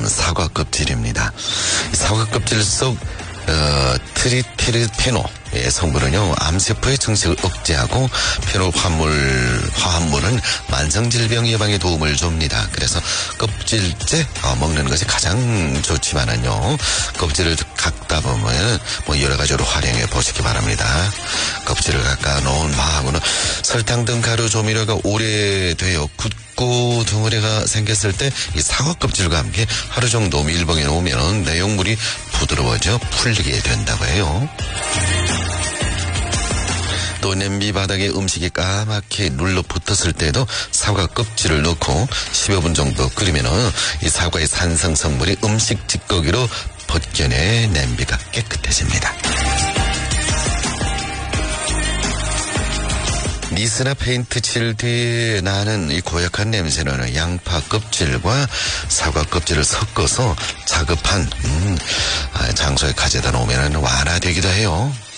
사과 껍질입니다. 사과 껍질 속 트리테르페노의 성분은요, 암세포의 증식을 억제하고 페놀 화합물은 만성질병 예방에 도움을 줍니다. 그래서 껍질째 먹는 것이 가장 좋지만은요, 껍질을 깎다 보면 여러 가지로 활용해 보시기 바랍니다. 껍질을 깎아 놓은 마하고는 설탕 등 가루 조미료가 오래되어 굳고 덩어리가 생겼을 때 이 사과 껍질과 함께 하루 정도 밀봉해 놓으면 내용물이 부드러워져 풀리게 된다고 해요. 또 냄비 바닥에 음식이 까맣게 눌러붙었을 때도 사과 껍질을 넣고 10여 분 정도 끓이면 이 사과의 산성 성분이 음식 찌꺼기로 벗겨내 냄비가 깨끗해집니다. 니스나 페인트 칠 뒤에 나는 이 고약한 냄새는 양파 껍질과 사과 껍질을 섞어서 자급한 장소에 가져다 놓으면 완화되기도 해요.